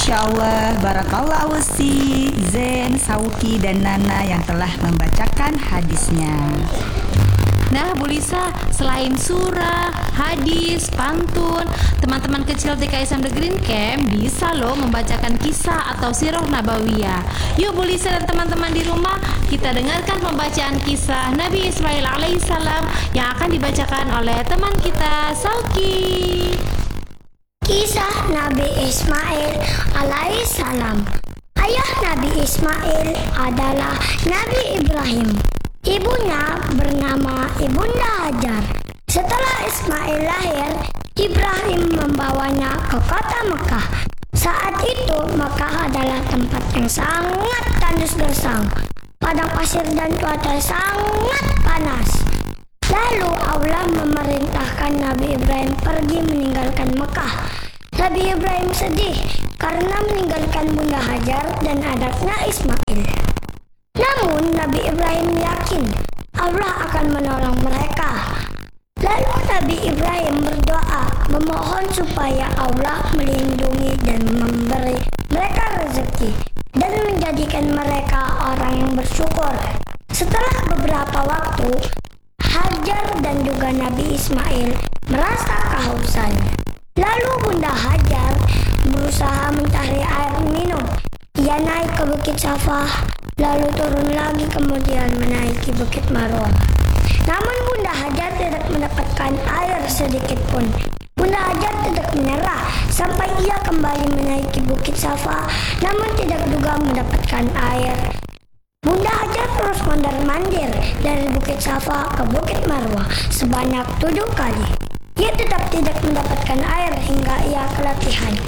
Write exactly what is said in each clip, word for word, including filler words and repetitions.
Masya Allah, Barakallah Usi, Zen, Sauki, dan Nana yang telah membacakan hadisnya. Nah, Bu Lisa, selain surah, hadis, pantun, teman-teman kecil T K I Islam The Green Camp bisa loh membacakan kisah atau sirah nabawiyah. Yuk Bu Lisa dan teman-teman di rumah, kita dengarkan pembacaan kisah Nabi Ismail alaihissalam yang akan dibacakan oleh teman kita, Sauki. Kisah Nabi Ismail alaihissalam. Ayah Nabi Ismail adalah Nabi Ibrahim. Ibunya bernama Ibunda Hajar. Setelah Ismail lahir, Ibrahim membawanya ke kota Mekah. Saat itu Mekah adalah tempat yang sangat tandus gersang, padang pasir dan cuaca sangat panas. Lalu Allah memerintahkan Nabi Ibrahim pergi meninggalkan Mekah. Nabi Ibrahim sedih karena meninggalkan Bunda Hajar dan anaknya Ismail. Namun Nabi Ibrahim yakin Allah akan menolong mereka. Lalu Nabi Ibrahim berdoa memohon supaya Allah melindungi dan memberi mereka rezeki dan menjadikan mereka orang yang bersyukur. Setelah beberapa waktu, Hajar dan juga Nabi Ismail merasa kehausan. Lalu Bunda Hajar berusaha mencari air minum. Ia naik ke Bukit Safa, lalu turun lagi kemudian menaiki Bukit Marwah. Namun Bunda Hajar tidak mendapatkan air sedikit pun. Bunda Hajar tidak menyerah sampai ia kembali menaiki Bukit Safa, namun tidak juga mendapatkan air. Bunda Hajar terus mondar-mandir dari Bukit Safa ke Bukit Marwah sebanyak tujuh kali. Ia tetap tidak mendapatkan air hingga ia kelatihan.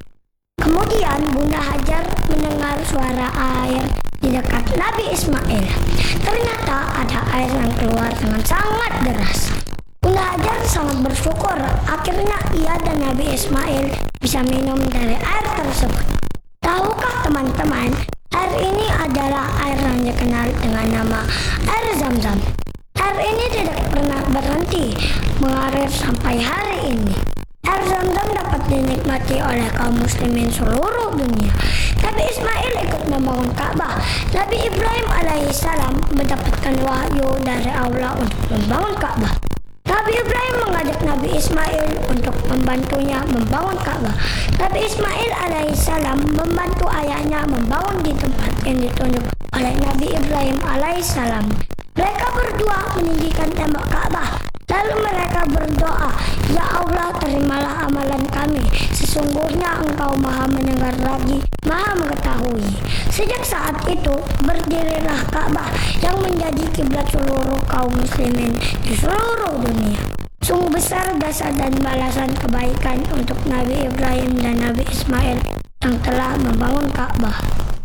Kemudian Bunda Hajar mendengar suara air di dekat Nabi Ismail. Ternyata ada air yang keluar dengan sangat deras. Bunda Hajar sangat bersyukur akhirnya ia dan Nabi Ismail bisa minum dari air tersebut. Tahukah teman-teman, air ini adalah air yang dikenal dengan nama air Zam-Zam. Air ini tidak pernah berhenti mengalir sampai hari ini. Air Zam-Zam dapat dinikmati oleh kaum muslimin seluruh dunia. Nabi Ismail ikut membangun Ka'bah. Nabi Ibrahim alaihissalam mendapatkan wahyu dari Allah untuk membangun Ka'bah. Nabi Ibrahim mengajak Nabi Ismail untuk membantunya membangun Ka'bah. Nabi Ismail alaihissalam membantu ayahnya membangun di tempat yang ditunjuk oleh Nabi Ibrahim alaihissalam. Mereka berdua meninggikan tembok Ka'bah. Lalu mereka berdoa, "Ya Allah, terimalah amalan kami. Sesungguhnya Engkau Maha mendengar lagi, Maha mengetahui." Sejak saat itu, berdirilah Ka'bah yang menjadi kiblat seluruh kaum muslimin di seluruh dunia. Sungguh besar jasa dan balasan kebaikan untuk Nabi Ibrahim dan Nabi Ismail yang telah membangun Ka'bah.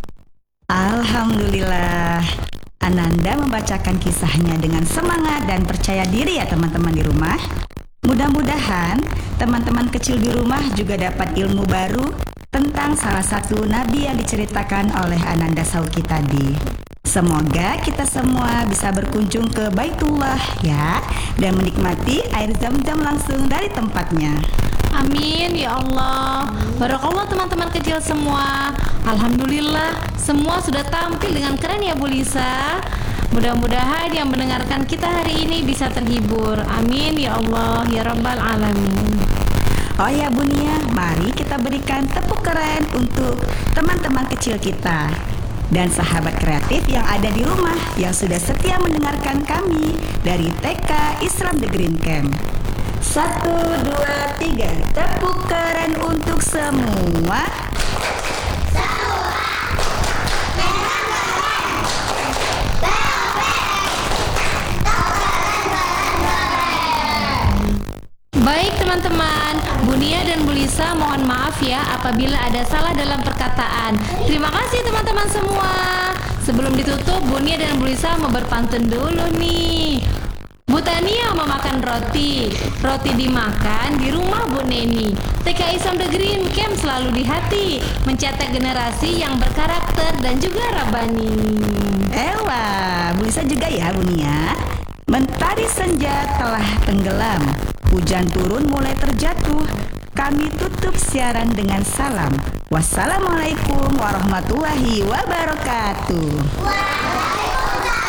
Alhamdulillah, Ananda membacakan kisahnya dengan semangat dan percaya diri ya teman-teman di rumah. Mudah-mudahan teman-teman kecil di rumah juga dapat ilmu baru tentang salah satu nabi yang diceritakan oleh Ananda Sauki tadi. Semoga kita semua bisa berkunjung ke Baitullah ya, dan menikmati air Zam-Zam langsung dari tempatnya. Amin ya Allah. Barakallah teman-teman kecil semua. Alhamdulillah, semua sudah tampil dengan keren ya Bu Lisa. Mudah-mudahan yang mendengarkan kita hari ini bisa terhibur. Amin ya Allah ya Rabbal Alamin. Oh ya Bunia, mari kita berikan tepuk keren untuk teman-teman kecil kita dan sahabat kreatif yang ada di rumah yang sudah setia mendengarkan kami dari T K Islam The Green Camp. Satu, dua, tiga, tepuk keren untuk semua. Baik teman-teman, Bunia dan Bu Lisa mohon maaf ya apabila ada salah dalam perkataan. Terima kasih teman-teman semua. Sebelum ditutup, Bunia dan Bu Lisa mau berpantun dulu nih. Bu Tania mau makan roti, roti dimakan di rumah Bu Neni. T K I Islam The Green Camp selalu di hati, mencetak generasi yang berkarakter dan juga rabani. Ewa, Bu Lisa juga ya Bunia. Mentari senja telah tenggelam, hujan turun mulai terjatuh, kami tutup siaran dengan salam. Wassalamualaikum warahmatullahi wabarakatuh.